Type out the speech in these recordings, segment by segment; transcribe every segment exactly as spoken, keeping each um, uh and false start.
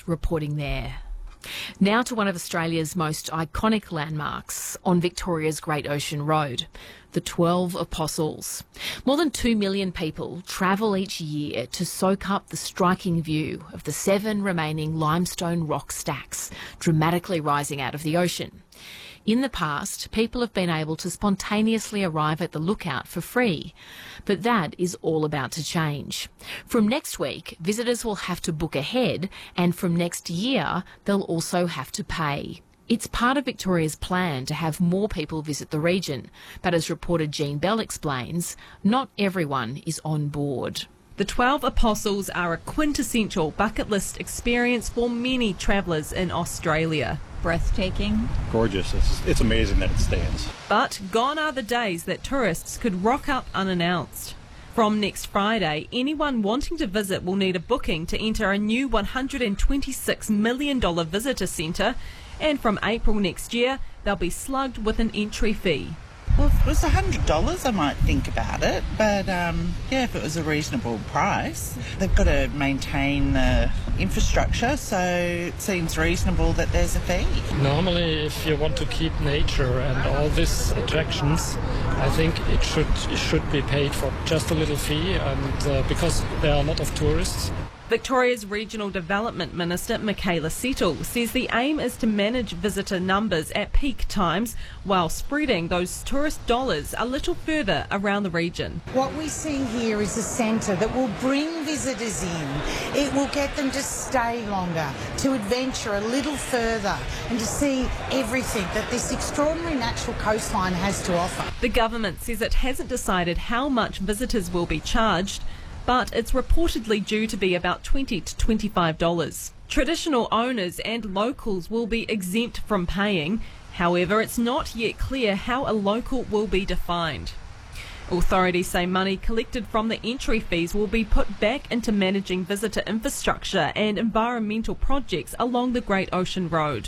Reuters reporting there. Now to one of Australia's most iconic landmarks on Victoria's Great Ocean Road, the Twelve Apostles. More than two million people travel each year to soak up the striking view of the seven remaining limestone rock stacks dramatically rising out of the ocean. In the past, people have been able to spontaneously arrive at the lookout for free, but that is all about to change. From next week, visitors will have to book ahead, and from next year, they'll also have to pay. It's part of Victoria's plan to have more people visit the region, but as reporter Jean Bell explains, not everyone is on board. The Twelve Apostles are a quintessential bucket list experience for many travellers in Australia. Breathtaking. Gorgeous. It's, it's amazing that it stands. But gone are the days that tourists could rock up unannounced. From next Friday, anyone wanting to visit will need a booking to enter a new one hundred twenty-six million dollars visitor centre, and from April next year, they'll be slugged with an entry fee. Well, if it was one hundred dollars, I might think about it. But, um, yeah, if it was a reasonable price. They've got to maintain the infrastructure, so it seems reasonable that there's a fee. Normally, if you want to keep nature and all these attractions, I think it should it should be paid for just a little fee, and uh, because there are a lot of tourists. Victoria's Regional Development Minister Michaela Settle says the aim is to manage visitor numbers at peak times while spreading those tourist dollars a little further around the region. What we're seeing here is a centre that will bring visitors in. It will get them to stay longer, to adventure a little further and to see everything that this extraordinary natural coastline has to offer. The government says it hasn't decided how much visitors will be charged, but it's reportedly due to be about twenty to twenty-five dollars. Traditional owners and locals will be exempt from paying. However, it's not yet clear how a local will be defined. Authorities say money collected from the entry fees will be put back into managing visitor infrastructure and environmental projects along the Great Ocean Road.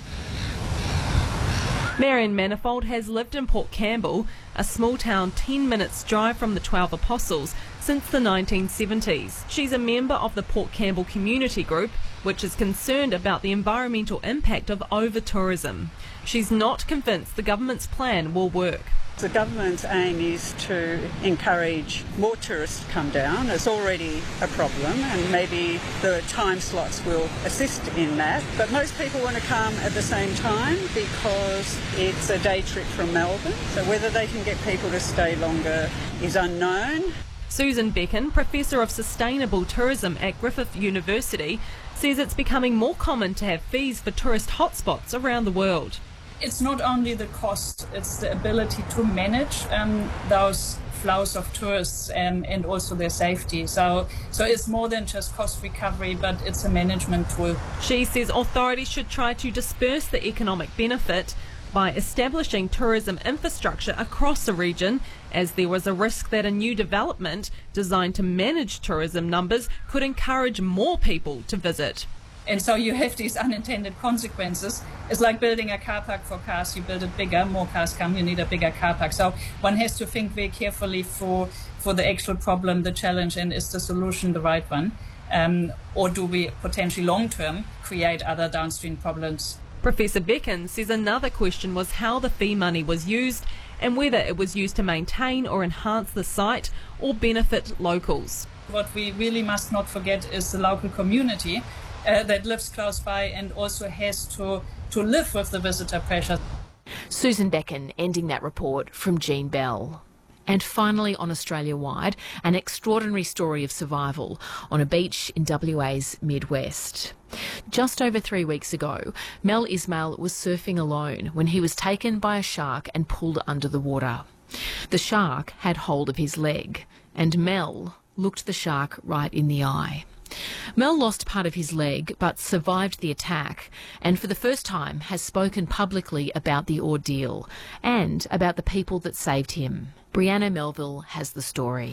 Marion Manifold has lived in Port Campbell, a small town ten minutes drive from the Twelve Apostles, since the nineteen seventies. She's a member of the Port Campbell Community Group, which is concerned about the environmental impact of over-tourism. She's not convinced the government's plan will work. The government's aim is to encourage more tourists to come down. It's already a problem, and maybe the time slots will assist in that. But most people want to come at the same time because it's a day trip from Melbourne. So whether they can get people to stay longer is unknown. Susan Becken, Professor of Sustainable Tourism at Griffith University, says it's becoming more common to have fees for tourist hotspots around the world. It's not only the cost, it's the ability to manage um, those flows of tourists um, and also their safety. So, so it's more than just cost recovery, but it's a management tool. She says authorities should try to disperse the economic benefit by establishing tourism infrastructure across the region, as there was a risk that a new development designed to manage tourism numbers could encourage more people to visit. And so you have these unintended consequences. It's like building a car park for cars. You build it bigger, more cars come, you need a bigger car park. So one has to think very carefully for, for the actual problem, the challenge, and is the solution the right one? Um, or do we potentially long-term create other downstream problems? Professor Becken says another question was how the fee money was used and whether it was used to maintain or enhance the site or benefit locals. What we really must not forget is the local community Uh, that lives close by and also has to, to live with the visitor pressure. Susan Becken ending that report from Jean Bell. And finally, on Australia-wide, an extraordinary story of survival on a beach in W A's Midwest. Just over three weeks ago, Mel Ismail was surfing alone when he was taken by a shark and pulled under the water. The shark had hold of his leg, and Mel looked the shark right in the eye. Mel lost part of his leg but survived the attack, and for the first time has spoken publicly about the ordeal and about the people that saved him. Brianna Melville has the story.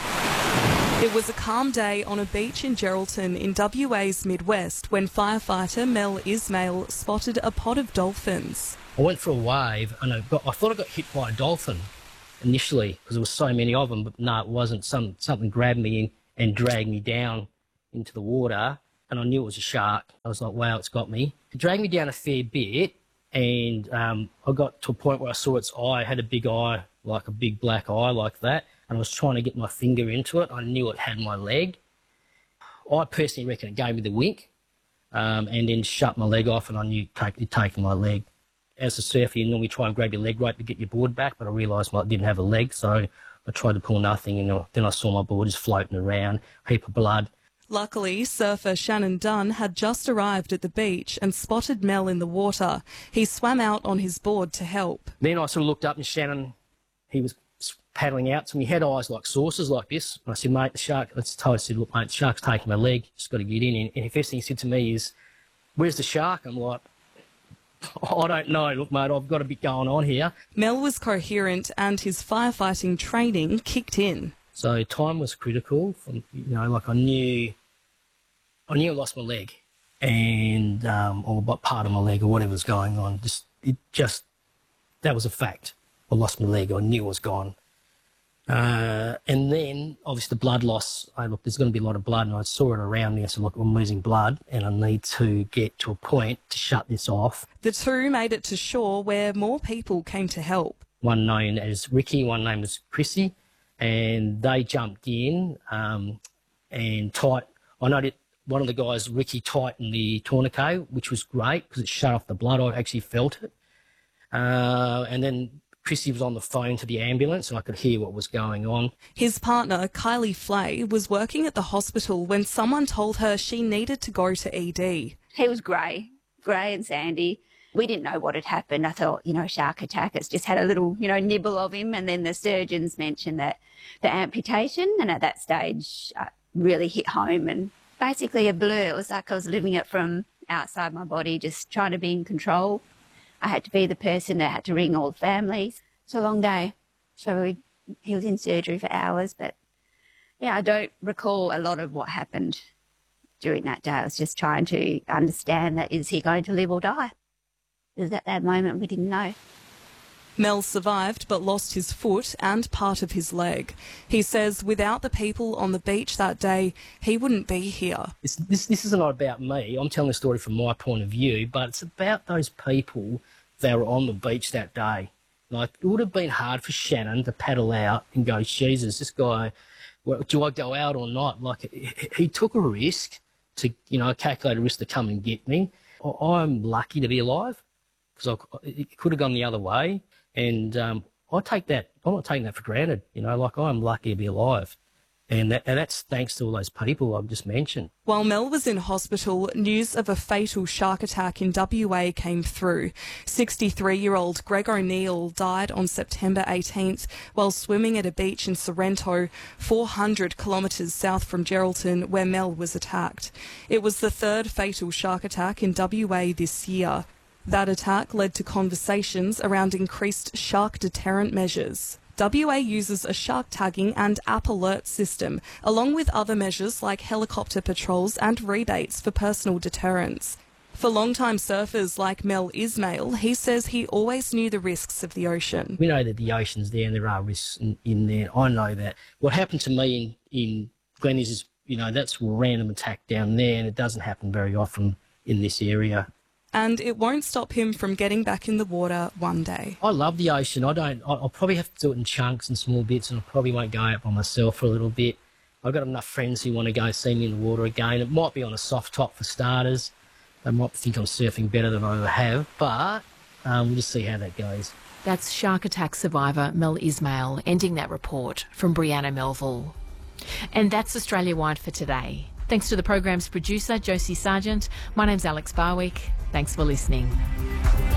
It was a calm day on a beach in Geraldton in W A's Midwest when firefighter Mel Ismail spotted a pod of dolphins. I went for a wave and I, got, I thought I got hit by a dolphin initially because there were so many of them, but no, it wasn't. Some, something grabbed me in and dragged me down into the water. and I knew it was a shark. I was like, wow, it's got me. It dragged me down a fair bit, and um, I got to a point where I saw its eye. It had a big eye, like a big black eye like that, and I was trying to get my finger into it. I knew it had my leg. I personally reckon it gave me the wink, um, and then shut my leg off, and I knew it would taken my leg. As a surfer, you normally try and grab your leg rope to get your board back, but I realised I didn't have a leg, so I tried to pull nothing, and then I saw my board just floating around, heap of blood. Luckily, surfer Shannon Dunn had just arrived at the beach and spotted Mel in the water. He swam out on his board to help. Then I sort of looked up, and Shannon, he was paddling out, so he had eyes like saucers like this. And I said, mate, the shark, let's tell I said, look, mate, the shark's taking my leg, just got to get in. And the first thing he said to me is, where's the shark? I'm like, I don't know. Look, mate, I've got a bit going on here. Mel was coherent and his firefighting training kicked in. So time was critical. From, you know, like I knew, I knew I lost my leg, and um, or part of my leg or whatever was going on. Just, it just, that was a fact. I lost my leg. I knew it was gone. Uh, and then, obviously, the blood loss. I look, there's going to be a lot of blood, and I saw it around me. I said, look, I'm losing blood, and I need to get to a point to shut this off. The two made it to shore, where more people came to help. One known as Ricky, one named as Chrissy, and they jumped in um, and tight. I know that one of the guys, Ricky, tightened the tourniquet, which was great because it shut off the blood. I actually felt it. Uh, and then Chrissy was on the phone to the ambulance, and I could hear what was going on. His partner, Kylie Flay, was working at the hospital when someone told her she needed to go to E D. He was grey, grey and sandy. We didn't know what had happened. I thought, you know, shark attack. It's just had a little, you know, nibble of him. And then the surgeons mentioned that the amputation, and at that stage, I really hit home and basically a blur. It was like I was living it from outside my body, just trying to be in control. I had to be the person that had to ring all the families. It's a long day. So we, he was in surgery for hours, but yeah, I don't recall a lot of what happened during that day. I was just trying to understand that, is he going to live or die? Because at that moment we didn't know. Mel survived but lost his foot and part of his leg. He says without the people on the beach that day, he wouldn't be here. It's, this, this isn't about me. I'm telling the story from my point of view, but it's about those people that were on the beach that day. Like, it would have been hard for Shannon to paddle out and go, Jesus, this guy, well, do I go out or not? Like, he, he took a risk to, you know, a calculated risk to come and get me. I'm lucky to be alive, because it could have gone the other way. And um, I take that, I'm not taking that for granted, you know, like I'm lucky to be alive. And, that, and that's thanks to all those people I've just mentioned. While Mel was in hospital, news of a fatal shark attack in W A came through. sixty-three-year-old Greg O'Neill died on September eighteenth while swimming at a beach in Sorrento, four hundred kilometres south from Geraldton, where Mel was attacked. It was the third fatal shark attack in W A this year. That attack led to conversations around increased shark deterrent measures. W A uses a shark tagging and app alert system, along with other measures like helicopter patrols and rebates for personal deterrence. For long-time surfers like Mel Ismail, he says he always knew the risks of the ocean. We know that the ocean's there and there are risks in, in there. I know that. What happened to me in, in Glennies is, you know, that's a random attack down there, and it doesn't happen very often in this area. And it won't stop him from getting back in the water one day. I love the ocean. I don't. I'll probably have to do it in chunks and small bits, and I probably won't go out by myself for a little bit. I've got enough friends who want to go see me in the water again. It might be on a soft top for starters. They might think I'm surfing better than I ever have, but um, we'll just see how that goes. That's shark attack survivor Mel Ismail ending that report from Brianna Melville. And that's Australia-wide for today. Thanks to the program's producer, Josie Sargent. My name's Alex Barwick. Thanks for listening.